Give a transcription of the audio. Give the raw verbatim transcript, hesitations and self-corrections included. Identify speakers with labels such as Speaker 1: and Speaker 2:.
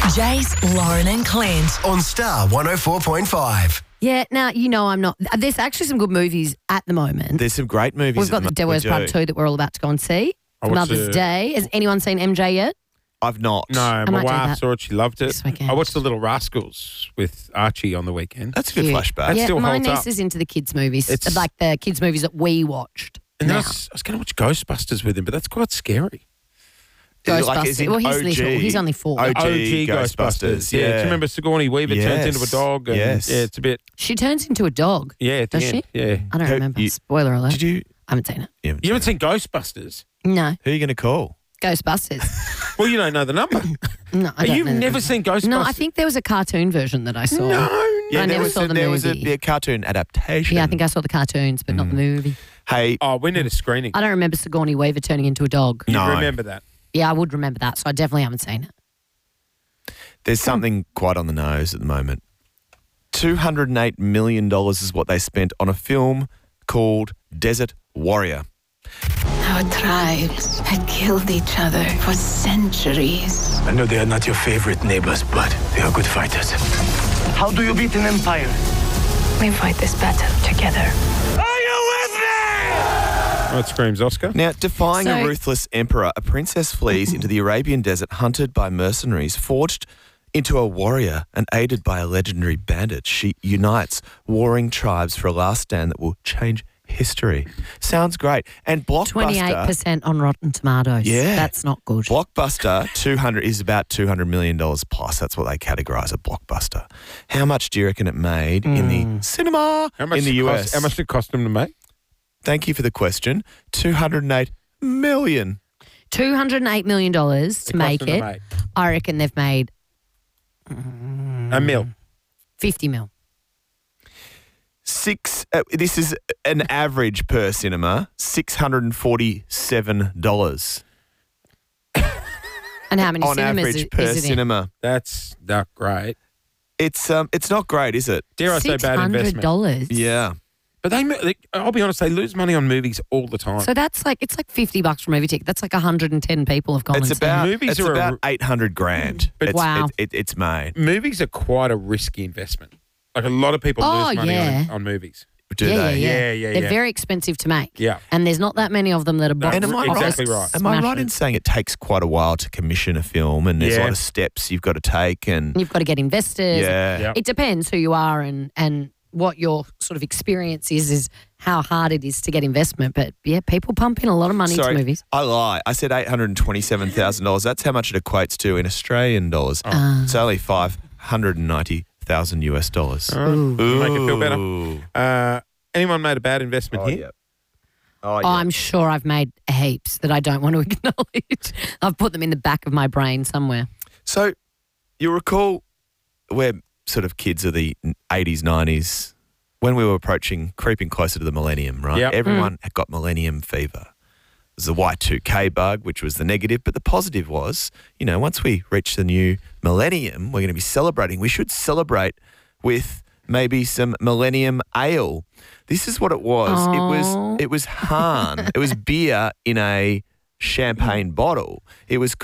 Speaker 1: Jace, Lauren and Clint.
Speaker 2: On Star one oh four point five.
Speaker 3: Yeah, now, you know I'm not... There's actually some good movies at the moment.
Speaker 4: There's some great movies.
Speaker 3: We've got the
Speaker 4: at
Speaker 3: Dead
Speaker 4: mo-
Speaker 3: West
Speaker 4: we
Speaker 3: Part
Speaker 4: do.
Speaker 3: two that we're all about to go and see.
Speaker 5: I
Speaker 3: For
Speaker 5: watched
Speaker 3: Mother's
Speaker 5: the-
Speaker 3: Day. Has anyone seen M J yet?
Speaker 4: I've not.
Speaker 5: No,
Speaker 3: might
Speaker 5: my
Speaker 3: do
Speaker 5: wife
Speaker 3: that
Speaker 5: saw it. She loved it.
Speaker 3: this weekend.
Speaker 5: I watched The Little Rascals with Archie on the weekend.
Speaker 4: That's a good
Speaker 3: Cute.
Speaker 4: flashback.
Speaker 5: That
Speaker 3: yeah,
Speaker 5: still
Speaker 3: my
Speaker 5: holds
Speaker 3: niece
Speaker 5: up.
Speaker 3: is into the kids' movies,
Speaker 5: It's-
Speaker 3: like the kids' movies that we watched.
Speaker 5: And then I
Speaker 3: now.
Speaker 5: was, I was going to watch Ghostbusters with him, but that's quite scary.
Speaker 4: Is it like, as
Speaker 3: Ghostbusters.
Speaker 4: in
Speaker 3: Well, he's
Speaker 4: O G?
Speaker 3: little. He's only four.
Speaker 4: O G,
Speaker 5: O G
Speaker 4: Ghostbusters.
Speaker 5: Yeah.
Speaker 4: Yeah.
Speaker 5: Do you remember Sigourney Weaver turns into a
Speaker 4: Yes.
Speaker 5: dog? And,
Speaker 4: Yes.
Speaker 5: Yeah, it's a bit.
Speaker 3: She turns into a dog.
Speaker 5: Yeah, at the
Speaker 3: Does
Speaker 5: end.
Speaker 3: she?
Speaker 5: Yeah.
Speaker 3: I don't
Speaker 4: Who-
Speaker 3: remember.
Speaker 4: you-
Speaker 3: Spoiler alert.
Speaker 4: Did you?
Speaker 3: I haven't seen it.
Speaker 4: You haven't
Speaker 5: You haven't
Speaker 4: seen
Speaker 5: seen Ghostbusters?
Speaker 3: No.
Speaker 4: it. Who are you going to call?
Speaker 3: Ghostbusters.
Speaker 5: Well, you don't know the number.
Speaker 3: No, I
Speaker 5: Are
Speaker 3: don't
Speaker 5: You've
Speaker 3: know that.
Speaker 5: never seen Ghostbusters?
Speaker 3: No, I think there was a cartoon version that I saw.
Speaker 5: No.
Speaker 3: I
Speaker 4: there
Speaker 3: never
Speaker 4: was
Speaker 3: saw
Speaker 4: a,
Speaker 3: the
Speaker 4: there was a,
Speaker 3: movie.
Speaker 4: a cartoon adaptation.
Speaker 3: Yeah, I think I saw the cartoons, but not the movie.
Speaker 4: Hey,
Speaker 5: Oh, we need a screening.
Speaker 3: I don't remember Sigourney Weaver turning into a dog.
Speaker 5: You
Speaker 4: No.
Speaker 5: remember that?
Speaker 3: Yeah, I would remember that, so I definitely haven't seen it.
Speaker 4: there's something quite on the nose at the moment. two hundred eight million dollars is what they spent on a film called Desert Warrior.
Speaker 6: Our tribes had killed each other for centuries.
Speaker 7: I know they are not your favorite neighbors, but they are good fighters. How do you beat an empire?
Speaker 6: We fight this battle together.
Speaker 5: Oh, it screams Oscar.
Speaker 4: Now, defying a
Speaker 3: So-
Speaker 4: ruthless emperor, a princess flees into the Arabian desert, hunted by mercenaries, forged into a warrior, and aided by a legendary bandit. She unites warring tribes for a last stand that will change history. Sounds great. And Blockbuster...
Speaker 3: twenty-eight percent on Rotten Tomatoes.
Speaker 4: Yeah.
Speaker 3: That's not good.
Speaker 4: Blockbuster two hundred is about two hundred million dollars plus. That's what they categorise a blockbuster. How much do you reckon it made in the cinema
Speaker 5: How much
Speaker 4: in the
Speaker 5: did
Speaker 4: U
Speaker 5: it
Speaker 4: S?
Speaker 5: Cost, how much did it cost them to make?
Speaker 4: Thank you for the question. two hundred eight million.
Speaker 3: two hundred eight million dollars to
Speaker 5: It cost
Speaker 3: make
Speaker 5: them
Speaker 3: it.
Speaker 5: to make.
Speaker 3: I reckon they've made
Speaker 5: A mil.
Speaker 3: fifty mil.
Speaker 4: Six. Uh, this is an average per cinema. Six hundred and forty-seven dollars
Speaker 3: And how many
Speaker 4: on
Speaker 3: cinemas
Speaker 4: average
Speaker 3: is,
Speaker 4: per
Speaker 3: is it in?
Speaker 4: cinema.
Speaker 5: That's not great.
Speaker 4: It's um, it's not great, is it?
Speaker 5: Dare I say
Speaker 3: Six
Speaker 5: bad
Speaker 3: hundred
Speaker 5: investment?
Speaker 3: dollars.
Speaker 4: Yeah.
Speaker 5: But they, they, I'll be honest, they lose money on movies all the time.
Speaker 3: So that's like it's like fifty bucks for a movie ticket. That's like one hundred and ten people have gone
Speaker 4: It's
Speaker 3: and seen
Speaker 4: about
Speaker 3: it.
Speaker 5: Movies
Speaker 4: it's
Speaker 5: are a-
Speaker 4: about eight hundred grand.
Speaker 5: But-
Speaker 4: it's,
Speaker 3: Wow.
Speaker 4: it, it, it's made.
Speaker 5: Movies are quite a risky investment. Like a lot of people
Speaker 3: Oh,
Speaker 5: lose money
Speaker 3: yeah.
Speaker 5: on, on movies.
Speaker 4: Do
Speaker 3: yeah,
Speaker 4: they?
Speaker 3: yeah, yeah,
Speaker 5: Yeah, yeah,
Speaker 3: They're
Speaker 5: yeah.
Speaker 3: very expensive to make.
Speaker 5: Yeah.
Speaker 3: And there's not that many of them that are
Speaker 5: No,
Speaker 3: box
Speaker 4: And am I
Speaker 5: exactly
Speaker 3: office
Speaker 5: right.
Speaker 4: Am I right
Speaker 3: smashers.
Speaker 4: in saying it takes quite a while to commission a film, and there's a
Speaker 5: Yeah.
Speaker 4: lot of steps you've got to take, and
Speaker 3: You've got to get investors.
Speaker 4: yeah,
Speaker 5: Yeah.
Speaker 3: It depends who you are and and what your sort of experience is, is how hard it is to get investment. But yeah, people pump in a lot of money
Speaker 4: Sorry,
Speaker 3: to movies.
Speaker 4: I lie. I said eight hundred and twenty-seven thousand dollars. That's how much it equates to in Australian dollars.
Speaker 3: Ah.
Speaker 4: It's only five hundred and ninety thousand U S dollars.
Speaker 5: Ooh. Make it feel better.
Speaker 4: Ooh.
Speaker 5: Uh, anyone made a bad investment
Speaker 4: Oh,
Speaker 5: here?
Speaker 4: yeah. Oh,
Speaker 3: Oh,
Speaker 4: yeah.
Speaker 3: I'm sure I've made heaps that I don't want to acknowledge. I've put them in the back of my brain somewhere.
Speaker 4: So you recall we're sort of kids of the eighties, nineties, when we were approaching, creeping closer to the millennium, right?
Speaker 5: Yep.
Speaker 4: Everyone had got millennium fever. There's the Y two K bug, which was the negative, but the positive was, you know, once we reach the new millennium, we're going to be celebrating. We should celebrate with maybe some millennium ale. This is what it was.
Speaker 3: Aw.
Speaker 4: It was it was Han. It was beer in a champagne bottle. It was